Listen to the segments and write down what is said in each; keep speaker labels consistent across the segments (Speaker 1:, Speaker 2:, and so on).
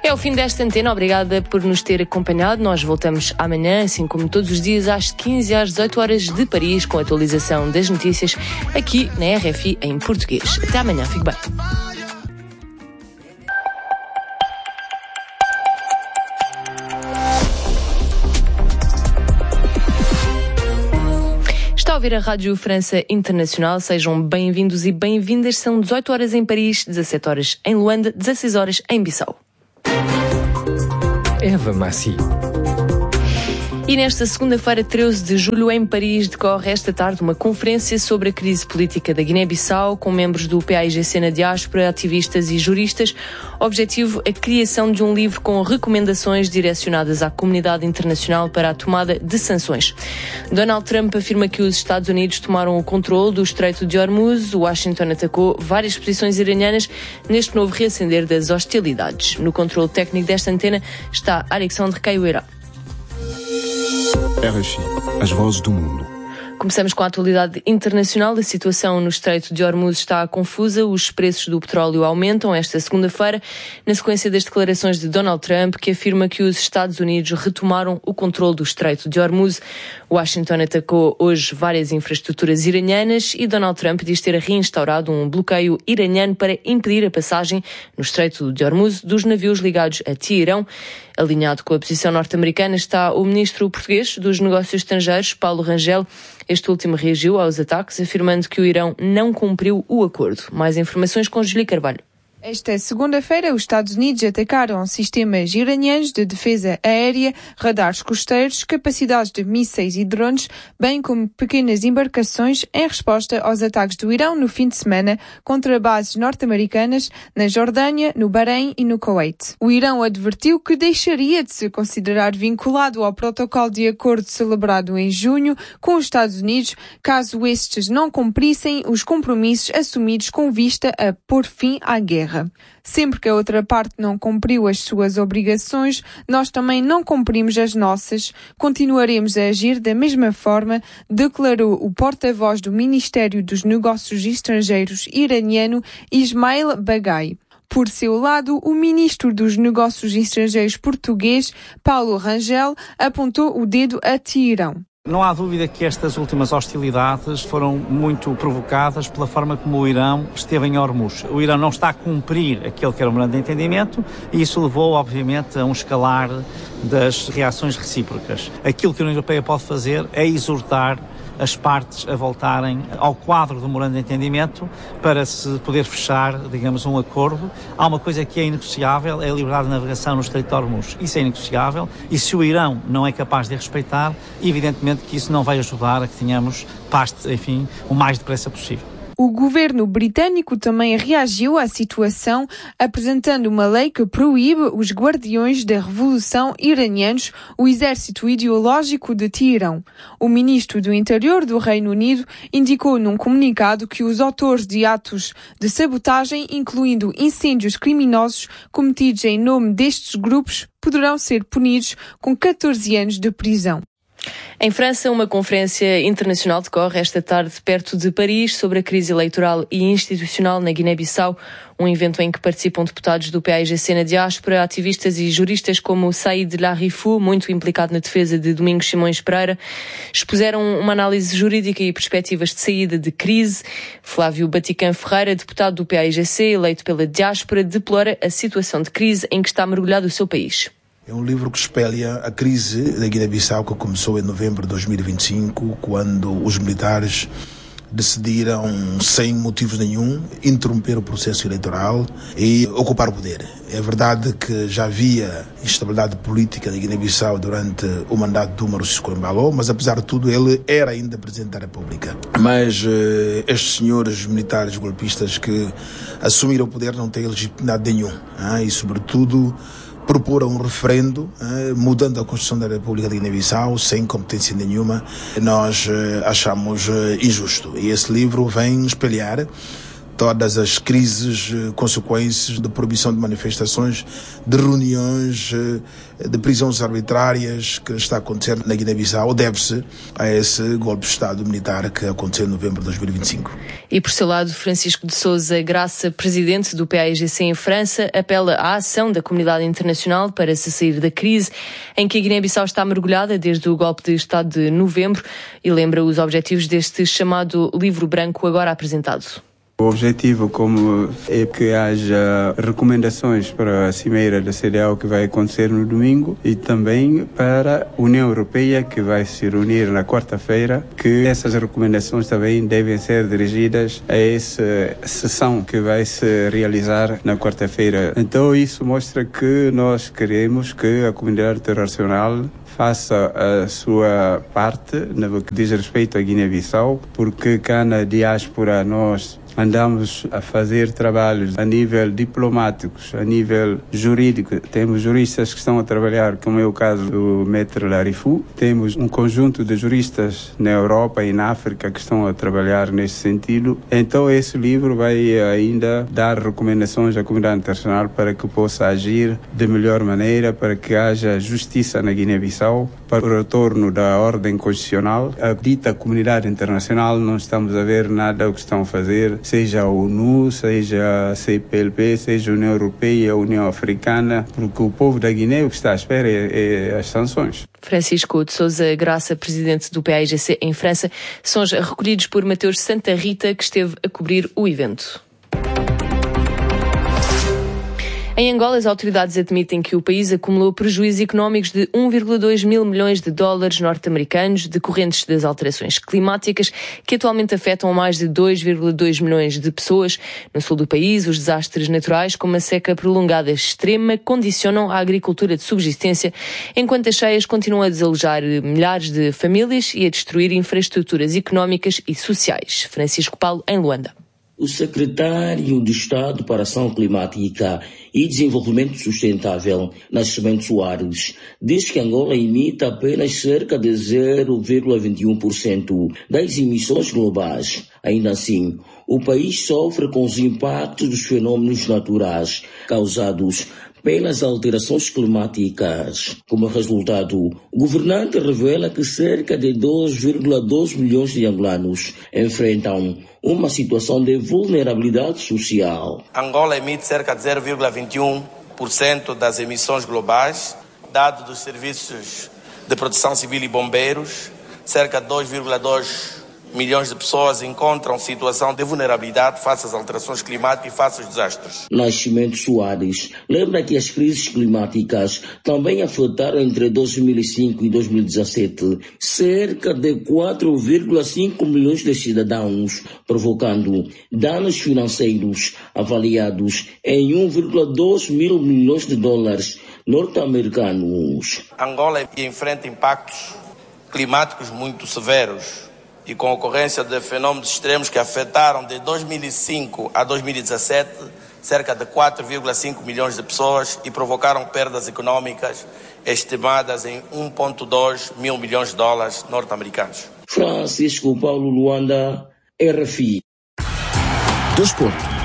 Speaker 1: É o fim desta antena, obrigada por nos ter acompanhado. Nós voltamos amanhã, assim como todos os dias, às 15 às 18 horas de Paris, com a atualização das notícias aqui na RFI em português. Até amanhã, fique bem. Está a ouvir a Rádio França Internacional. Sejam bem-vindos e bem-vindas. São 18 horas em Paris, 17 horas em Luanda, 16 horas em Bissau.
Speaker 2: Eva Massi.
Speaker 1: E nesta segunda-feira, 13 de julho, em Paris, decorre esta tarde uma conferência sobre a crise política da Guiné-Bissau, com membros do PAIGC na diáspora, ativistas e juristas. Objetivo, a criação de um livro com recomendações direcionadas à comunidade internacional para a tomada de sanções. Donald Trump afirma que os Estados Unidos tomaram o controle do Estreito de Hormuz. Washington atacou várias posições iranianas neste novo reacender das hostilidades. No controle técnico desta antena está Alexandre Caioeira.
Speaker 3: RFI, as vozes do mundo.
Speaker 1: Começamos com a atualidade internacional. A situação no Estreito de Hormuz está confusa. Os preços do petróleo aumentam esta segunda-feira, na sequência das declarações de Donald Trump, que afirma que os Estados Unidos retomaram o controle do Estreito de Hormuz. Washington atacou hoje várias infraestruturas iranianas e Donald Trump diz ter reinstaurado um bloqueio iraniano para impedir a passagem no Estreito de Hormuz dos navios ligados a Teherão. Alinhado com a posição norte-americana está o ministro português dos Negócios Estrangeiros, Paulo Rangel. Este último reagiu aos ataques, afirmando que o Irão não cumpriu o acordo. Mais informações com Julia Carvalho.
Speaker 4: Esta segunda-feira, os Estados Unidos atacaram sistemas iranianos de defesa aérea, radares costeiros, capacidades de mísseis e drones, bem como pequenas embarcações em resposta aos ataques do Irão no fim de semana contra bases norte-americanas na Jordânia, no Bahrein e no Kuwait. O Irão advertiu que deixaria de se considerar vinculado ao protocolo de acordo celebrado em junho com os Estados Unidos, caso estes não cumprissem os compromissos assumidos com vista a pôr fim à guerra. Sempre que a outra parte não cumpriu as suas obrigações, nós também não cumprimos as nossas. Continuaremos a agir da mesma forma, declarou o porta-voz do Ministério dos Negócios Estrangeiros iraniano, Ismail Baghai. Por seu lado, o ministro dos Negócios Estrangeiros português, Paulo Rangel, apontou o dedo a Teherão.
Speaker 5: Não há dúvida que estas últimas hostilidades foram muito provocadas pela forma como o Irão esteve em Hormuz. O Irão não está a cumprir aquele que era o memorando de entendimento e isso levou, obviamente, a um escalar das reações recíprocas. Aquilo que a União Europeia pode fazer é exortar as partes a voltarem ao quadro do memorando de entendimento para se poder fechar, digamos, um acordo. Há uma coisa que é inegociável, é a liberdade de navegação no Estreito de Hormuz. Isso é inegociável e se o Irão não é capaz de respeitar, evidentemente que isso não vai ajudar a que tenhamos paz, enfim, o mais depressa possível.
Speaker 4: O governo britânico também reagiu à situação, apresentando uma lei que proíbe os guardiões da revolução iranianos, o exército ideológico de Teherão. O ministro do Interior do Reino Unido indicou num comunicado que os autores de atos de sabotagem, incluindo incêndios criminosos cometidos em nome destes grupos, poderão ser punidos com 14 anos de prisão.
Speaker 1: Em França, uma conferência internacional decorre esta tarde perto de Paris sobre a crise eleitoral e institucional na Guiné-Bissau, um evento em que participam deputados do PAIGC na diáspora, ativistas e juristas como Saïd Larifou, muito implicado na defesa de Domingos Simões Pereira, expuseram uma análise jurídica e perspectivas de saída de crise. Flávio Batican Ferreira, deputado do PAIGC, eleito pela diáspora, deplora a situação de crise em que está mergulhado o seu país.
Speaker 6: É um livro que espelha a crise da Guiné-Bissau que começou em novembro de 2025, quando os militares decidiram, sem motivos nenhum, interromper o processo eleitoral e ocupar o poder. É verdade que já havia instabilidade política na Guiné-Bissau durante o mandato do Umaru Sissoco Embaló, mas apesar de tudo ele era ainda Presidente da República. Mas estes senhores militares golpistas que assumiram o poder não têm legitimidade nenhuma, e sobretudo proporam um referendo mudando a Constituição da República de Guiné-Bissau sem competência nenhuma. Nós achamos injusto. E esse livro vem espelhar todas as crises, consequências de proibição de manifestações, de reuniões, de prisões arbitrárias que está acontecendo na Guiné-Bissau, deve-se a esse golpe de Estado militar que aconteceu em novembro de 2025.
Speaker 1: E por seu lado, Francisco de Sousa Graça, presidente do PAIGC em França, apela à ação da comunidade internacional para se sair da crise em que a Guiné-Bissau está mergulhada desde o golpe de Estado de novembro e lembra os objetivos deste chamado livro branco agora apresentado.
Speaker 2: O objetivo é que haja recomendações para a cimeira da CEDEAO que vai acontecer no domingo e também para a União Europeia que vai se reunir na quarta-feira, que essas recomendações também devem ser dirigidas a essa sessão que vai se realizar na quarta-feira. Então isso mostra que nós queremos que a comunidade internacional faça a sua parte no que diz respeito à Guiné-Bissau, porque cá na diáspora nós andamos a fazer trabalhos a nível diplomáticos, a nível jurídico. Temos juristas que estão a trabalhar, como é o caso do Maître Larifou. Temos um conjunto de juristas na Europa e na África que estão a trabalhar nesse sentido. Então esse livro vai ainda dar recomendações à comunidade internacional para que possa agir de melhor maneira, para que haja justiça na Guiné-Bissau, para o retorno da ordem constitucional. A dita comunidade internacional não estamos a ver nada do que estão a fazer, seja a ONU, seja a CPLP, seja a União Europeia, a União Africana, porque o povo da Guiné o que está à espera é as sanções.
Speaker 1: Francisco de Sousa Graça, presidente do PAIGC em França, sons recolhidos por Mateus Santa Rita, que esteve a cobrir o evento. Em Angola, as autoridades admitem que o país acumulou prejuízos económicos de 1,2 mil milhões de dólares norte-americanos decorrentes das alterações climáticas que atualmente afetam mais de 2,2 milhões de pessoas. No sul do país, os desastres naturais, como a seca prolongada extrema, condicionam a agricultura de subsistência, enquanto as cheias continuam a desalojar milhares de famílias e a destruir infraestruturas económicas e sociais. Francisco Paulo, em Luanda.
Speaker 7: O secretário de Estado para Ação Climática e Desenvolvimento Sustentável, Nascimento Soares, diz que Angola emite apenas cerca de 0,21% das emissões globais. Ainda assim, o país sofre com os impactos dos fenômenos naturais causados pelas alterações climáticas. Como resultado, o governante revela que cerca de 2,2 milhões de angolanos enfrentam uma situação de vulnerabilidade social.
Speaker 8: Angola emite cerca de 0,21% das emissões globais, dados dos serviços de proteção civil e bombeiros. Cerca de 2,2 milhões de pessoas encontram situação de vulnerabilidade face às alterações climáticas e face aos desastres.
Speaker 7: Nascimento Soares lembra que as crises climáticas também afetaram entre 2005 e 2017 cerca de 4,5 milhões de cidadãos, provocando danos financeiros avaliados em 1,2 mil milhões de dólares norte-americanos.
Speaker 8: Angola enfrenta impactos climáticos muito severos e com a ocorrência de fenômenos extremos que afetaram de 2005 a 2017 cerca de 4,5 milhões de pessoas e provocaram perdas econômicas estimadas em 1,2 mil milhões de dólares norte-americanos.
Speaker 7: Francisco Paulo, Luanda, RFI.
Speaker 3: Desporto.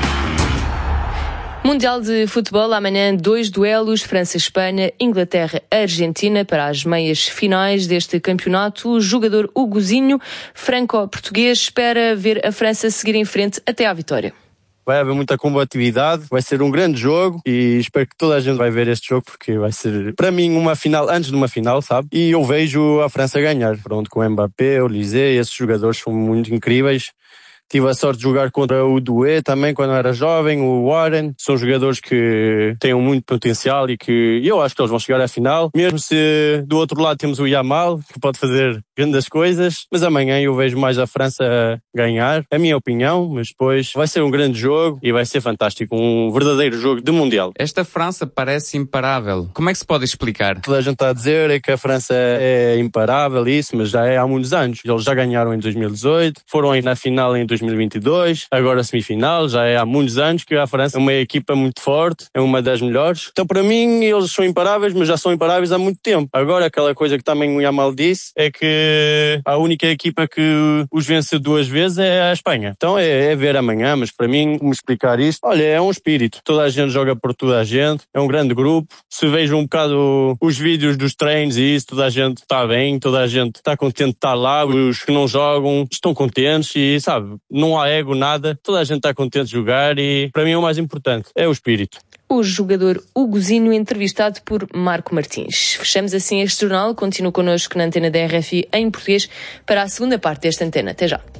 Speaker 1: Mundial de Futebol, amanhã 2 duelos, França-Espanha, Inglaterra-Argentina para as meias finais deste campeonato. O jogador Hugozinho, franco-português, espera ver a França seguir em frente até à vitória.
Speaker 9: Vai haver muita combatividade, vai ser um grande jogo e espero que toda a gente vai ver este jogo porque vai ser, para mim, uma final, antes de uma final, sabe? E eu vejo a França ganhar, pronto, com o Mbappé, o Lisé, esses jogadores são muito incríveis. Tive a sorte de jogar contra o Doué também quando era jovem, o Warren. São jogadores que têm muito potencial e que eu acho que eles vão chegar à final. Mesmo se do outro lado temos o Yamal, que pode fazer grandes coisas. Mas amanhã eu vejo mais a França ganhar, a minha opinião. Mas depois vai ser um grande jogo e vai ser fantástico. Um verdadeiro jogo de Mundial.
Speaker 10: Esta França parece imparável. Como é que se pode explicar?
Speaker 9: Toda a gente está a dizer é que a França é imparável, isso, mas já é há muitos anos. Eles já ganharam em 2018, foram aí na final em 2018. 2022, agora semifinal, já é há muitos anos que a França é uma equipa muito forte, é uma das melhores. Então para mim eles são imparáveis, mas já são imparáveis há muito tempo. Agora aquela coisa que também o Yamal disse é que a única equipa que os vence 2 vezes é a Espanha. Então é ver amanhã, mas para mim, como explicar isto? Olha, é um espírito. Toda a gente joga por toda a gente, é um grande grupo. Se vejam um bocado os vídeos dos treinos e isso, toda a gente está bem, toda a gente está contente de estar lá, os que não jogam estão contentes e, sabe, não há ego, nada. Toda a gente está contente de jogar e para mim é o mais importante, é o espírito.
Speaker 1: O jogador Hugozinho, entrevistado por Marco Martins. Fechamos assim este jornal. Continua connosco na antena da RFI em português para a segunda parte desta antena. Até já.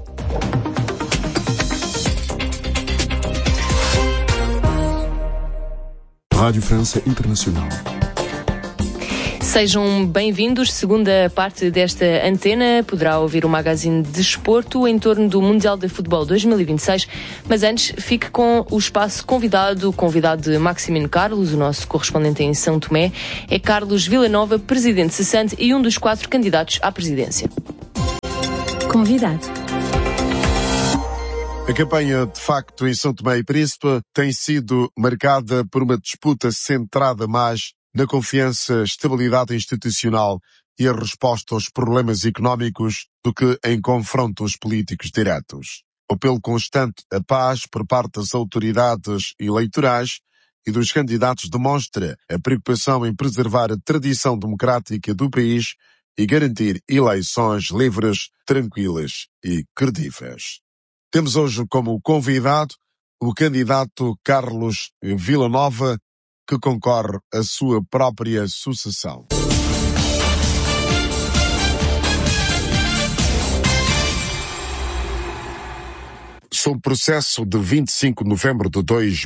Speaker 3: Rádio França Internacional.
Speaker 1: Sejam bem-vindos. Segunda parte desta antena poderá ouvir o magazine de desporto em torno do Mundial de Futebol 2026. Mas antes, fique com o espaço convidado de Maximino Carlos, o nosso correspondente em São Tomé. É Carlos Villanova, presidente cessante e um dos 4 candidatos à presidência.
Speaker 11: Convidado.
Speaker 12: A campanha, de facto, em São Tomé e Príncipe tem sido marcada por uma disputa centrada mais na confiança, estabilidade institucional e a resposta aos problemas económicos do que em confrontos políticos diretos. O apelo constante à paz por parte das autoridades eleitorais e dos candidatos demonstra a preocupação em preservar a tradição democrática do país e garantir eleições livres, tranquilas e credíveis. Temos hoje como convidado o candidato Carlos Villanova, que concorre à sua própria sucessão. Sob o processo de 25 de novembro de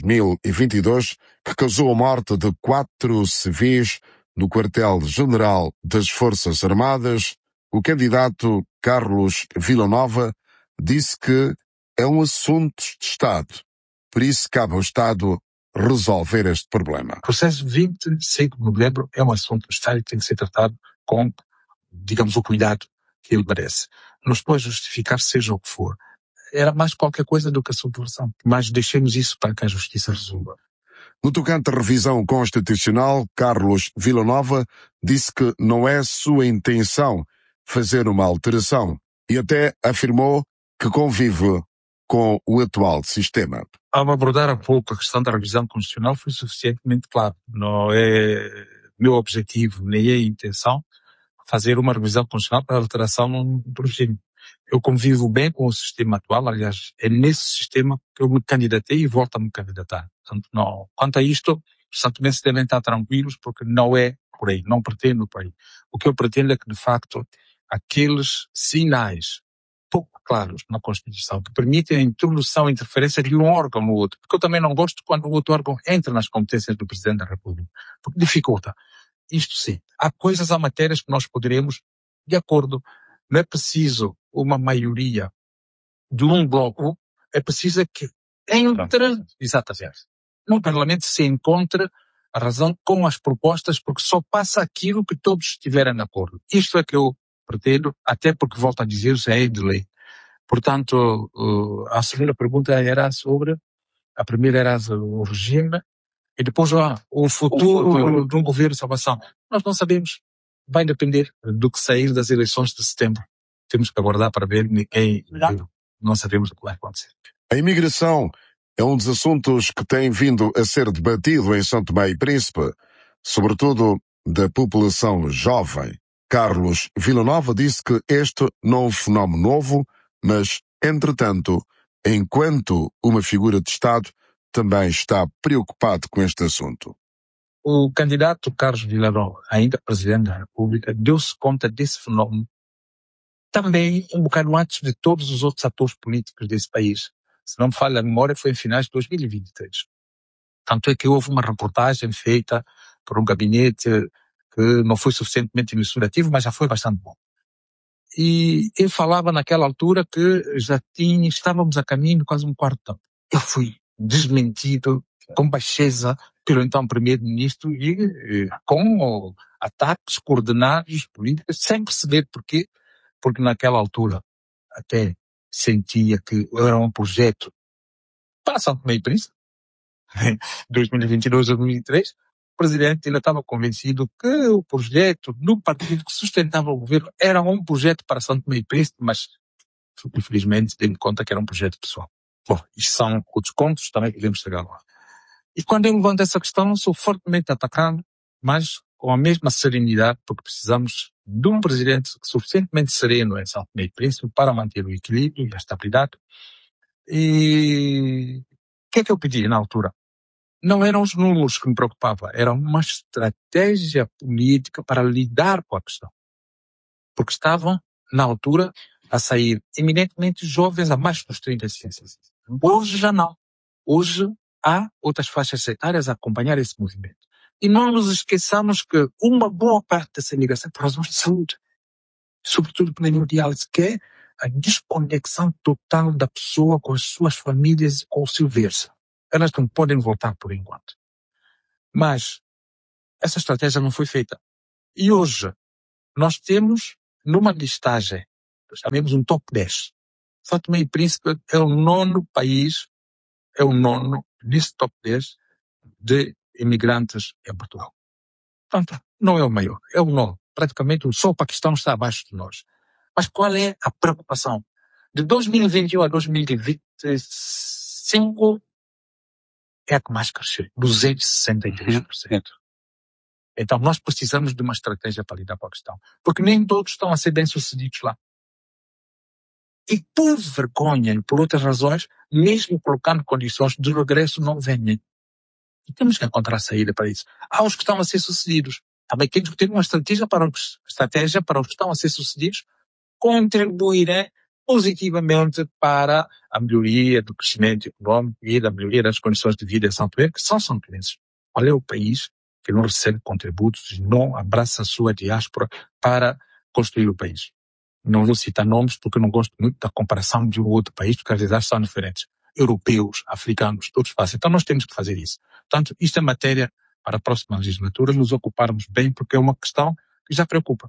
Speaker 12: 2022, que causou a morte de 4 civis no quartel-general das Forças Armadas, o candidato Carlos Villanova disse que é um assunto de Estado, por isso cabe ao Estado resolver este problema.
Speaker 13: O processo de 25 de novembro é um assunto do Estado que tem que ser tratado com, digamos, o cuidado que ele merece. Não se pode justificar seja o que for. Era mais qualquer coisa do que a subversão. Mas deixemos isso para que a Justiça resolva.
Speaker 12: No tocante à revisão constitucional, Carlos Villanova disse que não é sua intenção fazer uma alteração e até afirmou que convive com o atual sistema.
Speaker 13: Ao abordar há pouco a questão da revisão constitucional foi suficientemente claro. Não é meu objetivo, nem é a intenção fazer uma revisão constitucional para alteração do regime. Eu convivo bem com o sistema atual, aliás, é nesse sistema que eu me candidatei e volto a me candidatar. Portanto, não. Quanto a isto, os santomenses devem estar tranquilos porque não é por aí, não pretendo por aí. O que eu pretendo é que, de facto, aqueles sinais pouco claros na Constituição que permitem a introdução e interferência de um órgão no outro, porque eu também não gosto quando o outro órgão entra nas competências do Presidente da República, porque dificulta. Isto sim, há matérias que nós poderemos, de acordo, não é preciso uma maioria de um bloco, é preciso que exatamente, no Parlamento se encontre a razão com as propostas, porque só passa aquilo que todos estiverem de acordo. Isto é que eu pretendo, até porque, volto a dizer, já é de lei. Portanto, a segunda pergunta era sobre, a primeira era o regime, e depois o futuro de um governo de salvação. Nós não sabemos, vai depender do que sair das eleições de setembro. Temos que aguardar para ver quem, não sabemos o que vai acontecer.
Speaker 12: A imigração é um dos assuntos que tem vindo a ser debatido em São Tomé e Príncipe, sobretudo da população jovem. Carlos Villanova disse que este não é um fenómeno novo, mas, entretanto, enquanto uma figura de Estado, também está preocupado com este assunto.
Speaker 13: O candidato Carlos Villanova, ainda Presidente da República, deu-se conta desse fenómeno também um bocado antes de todos os outros atores políticos desse país. Se não me falha a memória, foi em finais de 2023. Tanto é que houve uma reportagem feita por um gabinete que não foi suficientemente ilustrativo, mas já foi bastante bom. E ele falava naquela altura que estávamos a caminho de quase um quarto de tempo. Eu fui desmentido com baixeza pelo então primeiro-ministro e com ataques coordenados políticos, sem perceber porquê, porque naquela altura até sentia que era um projeto para São Tomé e Príncipe, em 2022 ou 2023, o presidente ele estava convencido que o projeto do partido que sustentava o governo era um projeto para São Tomé e Príncipe, mas infelizmente dei-me conta que era um projeto pessoal. Bom, isto são outros contos, também podemos chegar lá. E quando eu levanto essa questão, sou fortemente atacado, mas com a mesma serenidade, porque precisamos de um presidente suficientemente sereno em São Tomé e Príncipe para manter o equilíbrio e a estabilidade. E o que é que eu pedi na altura? Não eram os números que me preocupavam, era uma estratégia política para lidar com a questão. Porque estavam, na altura, a sair eminentemente jovens abaixo dos 35. Hoje já não. Hoje há outras faixas etárias a acompanhar esse movimento. E não nos esqueçamos que uma boa parte dessa migração é por razões de saúde. Sobretudo pela hemodiálise, que é a desconexão total da pessoa com as suas famílias e com o seu verso. Elas não podem voltar por enquanto. Mas essa estratégia não foi feita. E hoje nós temos, numa listagem, chamemos um top 10. São Tomé e Príncipe é o 9º país, é o 9º desse top 10 de imigrantes em Portugal. Portanto, não é o maior, é o 9º. Praticamente só o Paquistão está abaixo de nós. Mas qual é a preocupação? De 2021 a 2025 é a que mais cresceu, 263%. Então nós precisamos de uma estratégia para lidar com a questão. Porque nem todos estão a ser bem-sucedidos lá. E por vergonha e por outras razões, mesmo colocando condições de regresso, não vêm. E temos que encontrar saída para isso. Há os que estão a ser sucedidos. Também temos que ter uma estratégia para os que estão a ser sucedidos contribuírem positivamente para a melhoria do crescimento económico e da melhoria das condições de vida em São Tomé, que são são tomenses. Qual é o país que não recebe contributos e não abraça a sua diáspora para construir o país? Não vou citar nomes porque eu não gosto muito da comparação de um outro país, porque as realidades são diferentes. Europeus, africanos, todos fazem. Então nós temos que fazer isso. Portanto, isto é matéria para a próxima legislatura, nos ocuparmos bem, porque é uma questão que já preocupa.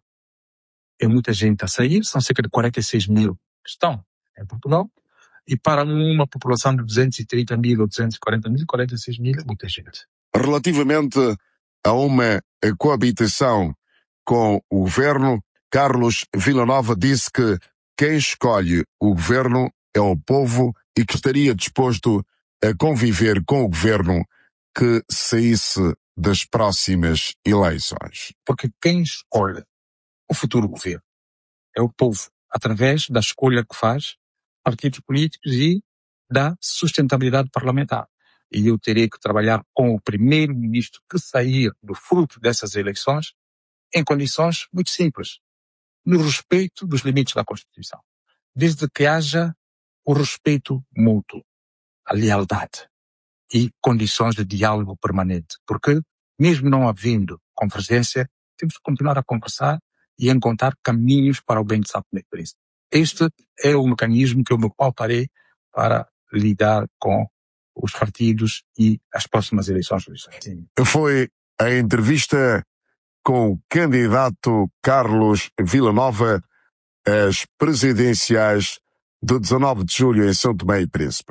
Speaker 13: É muita gente a sair, são cerca de 46 mil que estão em Portugal, e para uma população de 230 mil ou 240 mil, 46 mil é muita gente.
Speaker 12: Relativamente a uma coabitação com o governo, Carlos Villanova disse que quem escolhe o governo é o povo e que estaria disposto a conviver com o governo que saísse das próximas eleições.
Speaker 13: Porque quem escolhe o futuro governo é o povo, através da escolha que faz partidos políticos e da sustentabilidade parlamentar. E eu terei que trabalhar com o primeiro-ministro que sair do fruto dessas eleições em condições muito simples, no respeito dos limites da Constituição. Desde que haja o respeito mútuo, a lealdade e condições de diálogo permanente. Porque, mesmo não havendo convergência, temos que continuar a conversar e encontrar caminhos para o bem de São Tomé e Príncipe. Este é o mecanismo que eu me pautarei para lidar com os partidos e as próximas eleições legislativas.
Speaker 12: Foi a entrevista com o candidato Carlos Villanova às presidenciais de 19 de julho em São Tomé e Príncipe.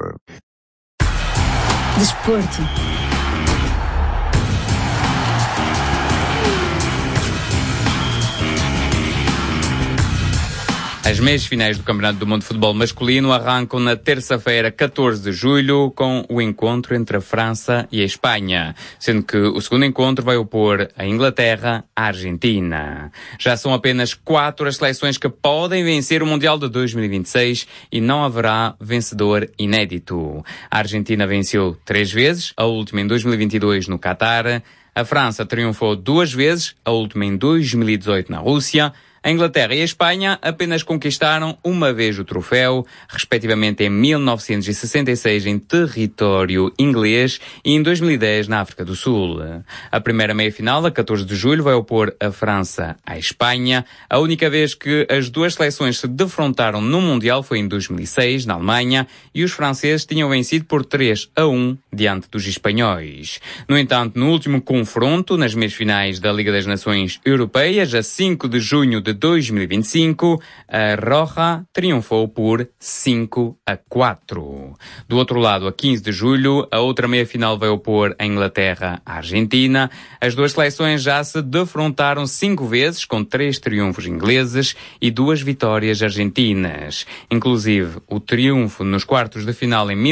Speaker 11: Desporto.
Speaker 10: As meias finais do Campeonato do Mundo de Futebol Masculino arrancam na terça-feira, 14 de julho, com o encontro entre a França e a Espanha, sendo que o segundo encontro vai opor a Inglaterra à Argentina. Já são apenas 4 as seleções que podem vencer o Mundial de 2026 e não haverá vencedor inédito. A Argentina venceu 3 vezes, a última em 2022 no Catar. A França triunfou 2 vezes, a última em 2018 na Rússia. A Inglaterra e a Espanha apenas conquistaram uma vez o troféu, respectivamente em 1966 em território inglês e em 2010 na África do Sul. A primeira meia-final, a 14 de julho, vai opor a França à Espanha. A única vez que as duas seleções se defrontaram no Mundial foi em 2006, na Alemanha, e os franceses tinham vencido por 3-1 diante dos espanhóis. No entanto, no último confronto, nas meias finais da Liga das Nações Europeias, a 5 de junho de 2025, a Roja triunfou por 5-4. Do outro lado, a 15 de julho, a outra meia-final vai opor a Inglaterra à Argentina. As duas seleções já se defrontaram 5 vezes, com 3 triunfos ingleses e 2 vitórias argentinas. Inclusive, o triunfo nos quartos de final em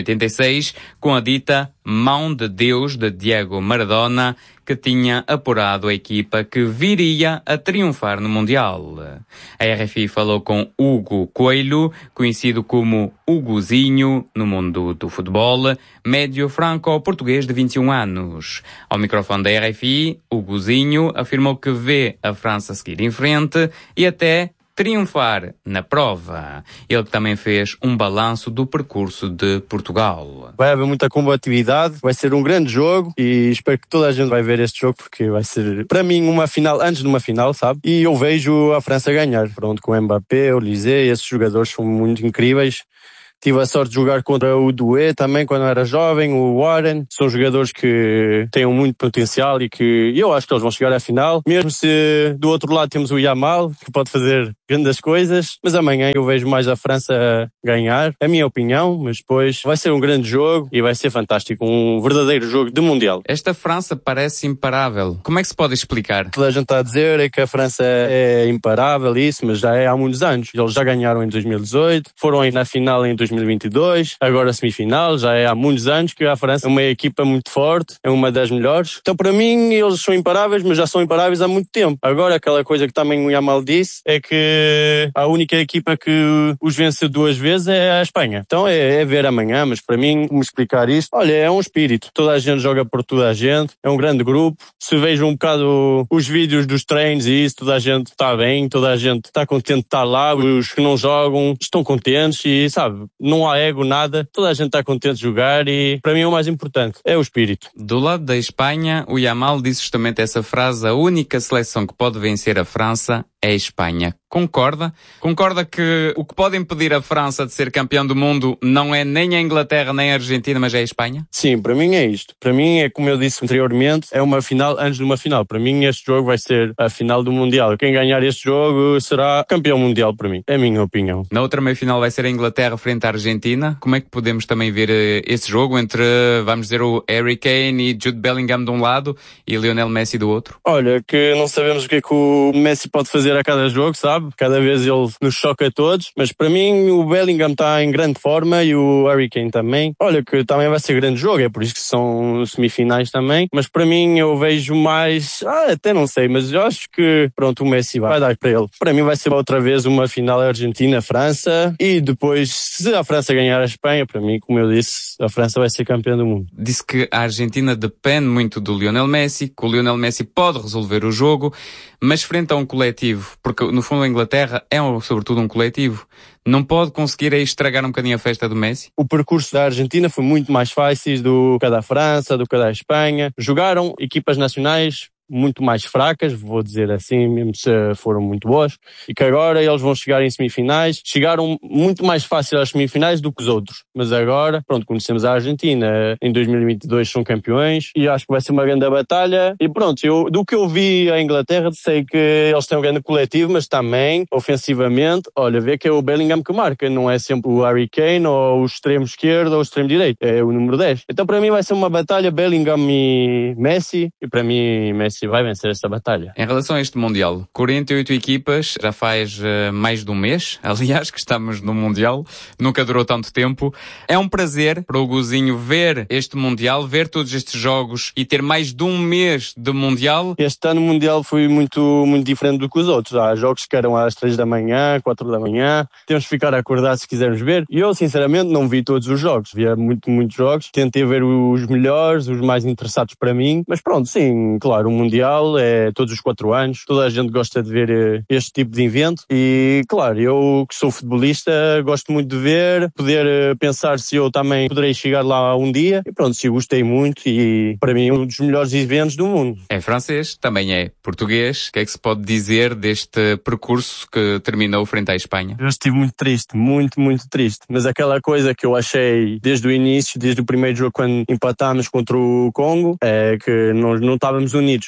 Speaker 10: 1986, com a dita Mão de Deus de Diego Maradona, que tinha apurado a equipa que viria a triunfar no Mundial. A RFI falou com Hugo Coelho, conhecido como Hugozinho no mundo do futebol, médio franco-português de 21 anos. Ao microfone da RFI, Hugozinho afirmou que vê a França seguir em frente e até triunfar na prova. Ele também fez um balanço do percurso de Portugal.
Speaker 9: Vai haver muita combatividade, vai ser um grande jogo e espero que toda a gente vai ver este jogo porque vai ser, para mim, uma final antes de uma final, sabe? E eu vejo a França ganhar. Pronto, com o Mbappé, o Lisée, esses jogadores são muito incríveis. Tive a sorte de jogar contra o Doué também quando era jovem, o Warren. São jogadores que têm muito potencial e que eu acho que eles vão chegar à final. Mesmo se do outro lado temos o Yamal, que pode fazer grandes coisas. Mas amanhã eu vejo mais a França ganhar, a minha opinião. Mas depois vai ser um grande jogo e vai ser fantástico. Um verdadeiro jogo de Mundial.
Speaker 10: Esta França parece imparável. Como é que se pode explicar?
Speaker 9: Toda a gente está a dizer é que a França é imparável, isso, mas já é há muitos anos. Eles já ganharam em 2018, foram aí na final em 2022, agora a semifinal, já é há muitos anos que a França é uma equipa muito forte, é uma das melhores. Então para mim eles são imparáveis, mas já são imparáveis há muito tempo. Agora aquela coisa que também o Yamal disse é que a única equipa que os venceu 2 vezes é a Espanha. Então é ver amanhã, mas para mim, como explicar isto? Olha, é um espírito. Toda a gente joga por toda a gente, é um grande grupo. Se vejo um bocado os vídeos dos treinos e isso, toda a gente está bem, toda a gente está contente de estar lá, os que não jogam estão contentes e, sabe, não há ego, nada. Toda a gente está contente de jogar e, para mim, o mais importante é o espírito.
Speaker 10: Do lado da Espanha, o Yamal disse justamente essa frase: a única seleção que pode vencer a França é a Espanha. Concorda? Concorda que o que pode impedir a França de ser campeão do mundo não é nem a Inglaterra nem a Argentina, mas é a Espanha?
Speaker 9: Sim, para mim é isto. Para mim é, como eu disse anteriormente, é uma final antes de uma final. Para mim este jogo vai ser a final do Mundial. Quem ganhar este jogo será campeão mundial para mim. É a minha opinião.
Speaker 10: Na outra meia-final vai ser a Inglaterra frente à Argentina. Como é que podemos também ver esse jogo entre, vamos dizer, o Harry Kane e Jude Bellingham de um lado e Lionel Messi do outro?
Speaker 9: Olha, que não sabemos o que é que o Messi pode fazer a cada jogo, sabe? Cada vez ele nos choca a todos, mas para mim o Bellingham está em grande forma e o Harry Kane também. Olha que também vai ser grande jogo, é por isso que são semifinais também, mas para mim eu vejo mais, até não sei, mas eu acho que pronto, o Messi vai dar para ele. Para mim vai ser outra vez uma final Argentina-França e depois, se a França ganhar a Espanha, para mim, como eu disse, a França vai ser campeã do mundo.
Speaker 10: Disse que a Argentina depende muito do Lionel Messi, que o Lionel Messi pode resolver o jogo, mas frente a um coletivo, porque no fundo a Inglaterra é sobretudo um coletivo, não pode conseguir aí estragar um bocadinho a festa do Messi?
Speaker 9: O percurso da Argentina foi muito mais fácil do que a da França, do que a da Espanha. Jogaram equipas nacionais muito mais fracas, vou dizer assim, mesmo se foram muito boas, e que agora eles vão chegar em semifinais. Chegaram muito mais fácil às semifinais do que os outros, mas agora, pronto, conhecemos a Argentina, em 2022 são campeões, e acho que vai ser uma grande batalha, e pronto, do que eu vi a Inglaterra, sei que eles têm um grande coletivo, mas também, ofensivamente, olha, vê que é o Bellingham que marca, não é sempre o Harry Kane, ou o extremo esquerdo, ou o extremo direito, é o número 10. Então para mim vai ser uma batalha Bellingham e Messi, e para mim Messi vai vencer esta batalha.
Speaker 10: Em relação a este Mundial, 48 equipas, já faz mais de um mês, aliás, que estamos no Mundial, nunca durou tanto tempo. É um prazer para o Hugozinho ver este Mundial, ver todos estes jogos e ter mais de um mês de Mundial.
Speaker 9: Este ano o Mundial foi muito diferente do que os outros. Há jogos que eram às 3 da manhã, 4 da manhã, temos que ficar acordados se quisermos ver. E eu, sinceramente, não vi todos os jogos, via muitos jogos, tentei ver os melhores, os mais interessados para mim, mas pronto, sim, claro, o Mundial é todos os 4 anos, toda a gente gosta de ver este tipo de evento e, claro, eu que sou futebolista gosto muito de ver, poder pensar se eu também poderei chegar lá um dia e pronto, sim, gostei muito e para mim é um dos melhores eventos do mundo.
Speaker 10: É francês, também é português, o que é que se pode dizer deste percurso que terminou frente à Espanha?
Speaker 9: Eu estive muito triste, muito triste, mas aquela coisa que eu achei desde o início, desde o primeiro jogo quando empatámos contra o Congo, é que nós não estávamos unidos.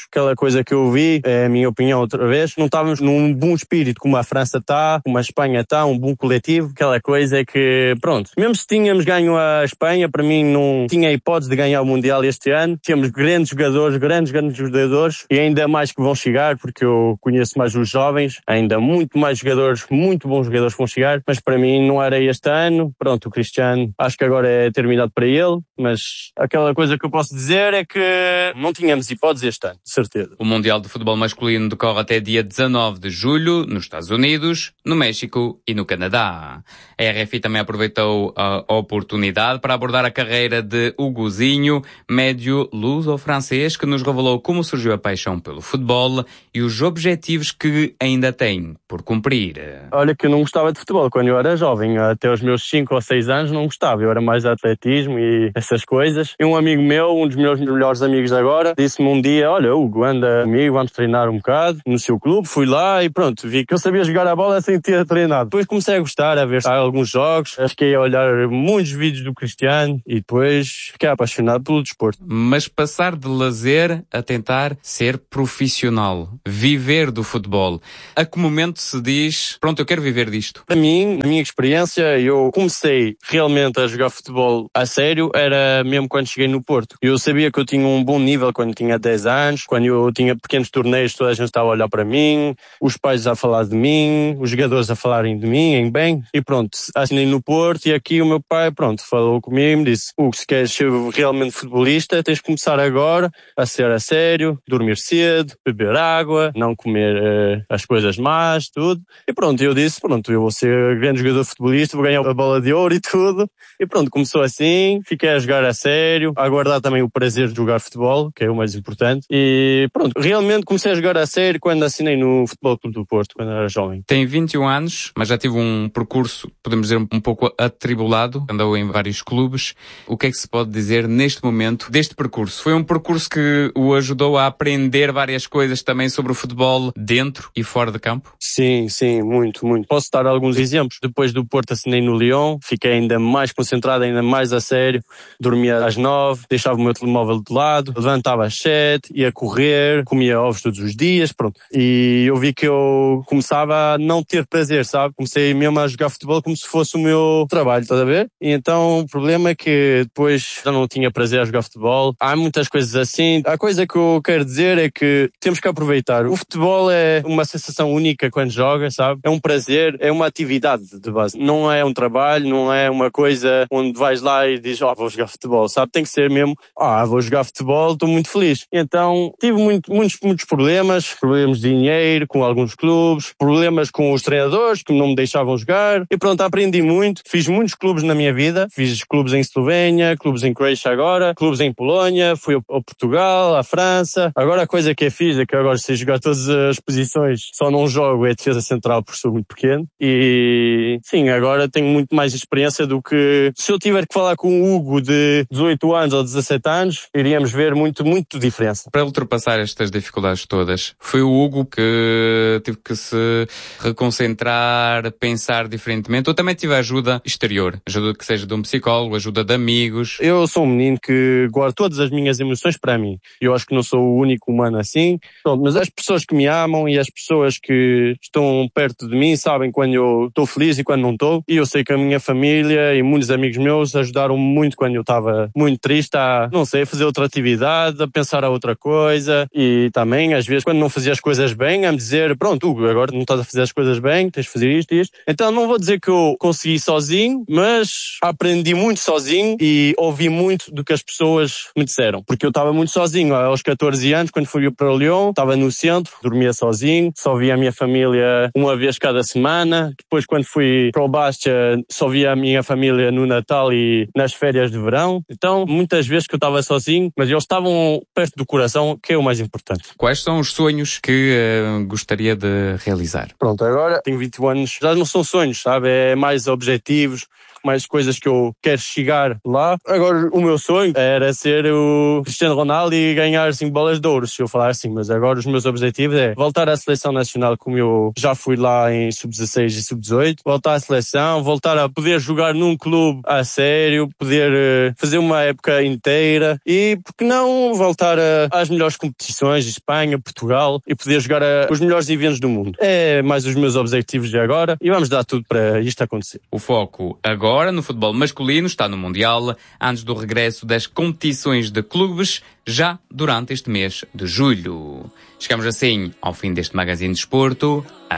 Speaker 9: aquela coisa que eu vi, é a minha opinião outra vez, não estávamos num bom espírito como a França está, como a Espanha está, um bom coletivo, aquela coisa é que, pronto, mesmo se tínhamos ganho a Espanha, para mim não tinha hipótese de ganhar o Mundial este ano, tínhamos grandes jogadores e ainda mais que vão chegar, porque eu conheço mais os jovens, ainda muito mais jogadores, muito bons jogadores vão chegar, mas para mim não era este ano, pronto, o Cristiano acho que agora é terminado para ele, mas aquela coisa que eu posso dizer é que não tínhamos hipótese este ano, de certeza.
Speaker 10: O Mundial de Futebol Masculino decorre até dia 19 de julho, nos Estados Unidos, no México e no Canadá. A RFI também aproveitou a oportunidade para abordar a carreira de Hugozinho, médio luso-francês, que nos revelou como surgiu a paixão pelo futebol e os objetivos que ainda tem por cumprir.
Speaker 9: Olha que eu não gostava de futebol quando eu era jovem, até os meus 5 ou 6 anos não gostava, eu era mais de atletismo e essas coisas. E um amigo meu, um dos meus melhores amigos agora, disse-me um dia, olha Hugo, anda comigo, vamos treinar um bocado no seu clube. Fui lá e pronto, vi que eu sabia jogar a bola sem ter treinado. Depois comecei a gostar, a ver alguns jogos, fiquei a olhar muitos vídeos do Cristiano e depois fiquei apaixonado pelo desporto.
Speaker 10: Mas passar de lazer a tentar ser profissional, viver do futebol, a que momento se diz, pronto, eu quero viver disto?
Speaker 9: Para mim, na minha experiência, eu comecei realmente a jogar futebol a sério, era mesmo quando cheguei no Porto. Eu sabia que eu tinha um bom nível quando tinha 10 anos, quando eu tinha pequenos torneios, toda a gente estava a olhar para mim, os pais a falar de mim, os jogadores a falarem de mim, em bem, e pronto, assinei no Porto e aqui o meu pai, pronto, falou comigo e me disse, Hugo, se queres ser realmente futebolista, tens de começar agora a ser a sério, dormir cedo, beber água, não comer as coisas más, tudo. E pronto, eu disse, pronto, eu vou ser grande jogador futebolista, vou ganhar a bola de ouro e tudo. E pronto, começou assim, fiquei a jogar a sério, a guardar também o prazer de jogar futebol, que é o mais importante. E pronto, realmente comecei a jogar a sério quando assinei no Futebol Clube do Porto, quando era jovem.
Speaker 10: Tem 21 anos, mas já tive um percurso, podemos dizer, um pouco atribulado, andou em vários clubes. O que é que se pode dizer neste momento deste percurso? Foi um percurso que o ajudou a aprender várias coisas também sobre o futebol dentro e fora de campo?
Speaker 9: Sim, muito. Posso dar alguns exemplos. Depois do Porto assinei no Lyon, fiquei ainda mais concentrado, ainda mais a sério. Dormia às 9, deixava o meu telemóvel de lado, levantava às 7, ia correr, comia ovos todos os dias, pronto. E eu vi que eu começava a não ter prazer, sabe? Comecei mesmo a jogar futebol como se fosse o meu trabalho, estás a ver? E então o problema é que depois já não tinha prazer a jogar futebol. Há muitas coisas assim. A coisa que eu quero dizer é que temos que aproveitar. O futebol é uma sensação única quando joga, sabe? É um prazer, é uma atividade de base. Não é um trabalho, não é uma coisa onde vais lá e dizes, vou jogar futebol, sabe? Tem que ser mesmo, vou jogar futebol, estou muito feliz. Então, tive muitos problemas de dinheiro com alguns clubes, problemas com os treinadores que não me deixavam jogar. E pronto, aprendi muito. Fiz muitos clubes na minha vida. Fiz clubes em Eslovénia, clubes em Croácia agora, clubes em Polónia, fui ao Portugal, à França. Agora a coisa que é fiz é que agora sei jogar todas as posições, só não jogo é defesa central porque sou muito pequeno. E sim, agora tenho muito mais experiência do que se eu tiver que falar com o Hugo de 18 anos ou 17 anos, iríamos ver muito diferença.
Speaker 10: Para ultrapassar estas dificuldades todas, foi o Hugo que teve que se reconcentrar, pensar diferentemente, ou também tive ajuda exterior? Ajuda que seja de um psicólogo, ajuda de amigos?
Speaker 9: Eu sou um menino que guardo todas as minhas emoções para mim. Eu acho que não sou o único humano assim. Pronto, mas as pessoas que me amam e as pessoas que estão perto de mim sabem quando eu estou feliz e quando não estou. E eu sei que a minha família e muitos amigos meus ajudaram-me muito quando eu estava muito triste a, não sei, a fazer outra atividade, a pensar a outra coisa. E também, às vezes, quando não fazia as coisas bem, a me dizer, pronto, Hugo, agora não estás a fazer as coisas bem, tens de fazer isto e isto. Então não vou dizer que eu consegui sozinho, mas aprendi muito sozinho e ouvi muito do que as pessoas me disseram. Porque eu estava muito sozinho aos 14 anos, quando fui para o Lyon, estava no centro, dormia sozinho, só via a minha família uma vez cada semana. Depois, quando fui para o Bastia, só via a minha família no Natal e nas férias de verão. Então, muitas vezes que eu estava sozinho, mas eles estavam perto do coração, que é o mais importante.
Speaker 10: Quais são os sonhos que gostaria de realizar?
Speaker 9: Pronto, agora tenho 21 anos, já não são sonhos, sabe? É mais objetivos. mais coisas que eu quero chegar lá. Agora, o meu sonho era ser o Cristiano Ronaldo e ganhar 5 bolas de ouro, se eu falar assim, mas agora os meus objetivos é voltar à seleção nacional, como eu já fui lá em sub-16 e sub-18, voltar à seleção, voltar a poder jogar num clube a sério, poder fazer uma época inteira e, porque não, voltar às melhores competições, Espanha, Portugal, e poder jogar os melhores eventos do mundo. É mais os meus objetivos de agora e vamos dar tudo para isto acontecer.
Speaker 10: O foco agora no futebol masculino está no Mundial, antes do regresso das competições de clubes, já durante este mês de julho. Chegamos assim ao fim deste Magazine de Desporto.